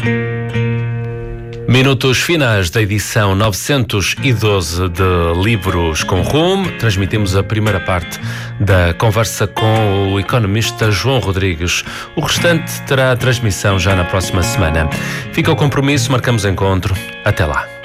Minutos finais da edição 912 de Livros com Rumo. Transmitimos a primeira parte da conversa com o economista João Rodrigues. O restante terá transmissão já na próxima semana. Fica o compromisso, marcamos encontro. Até lá.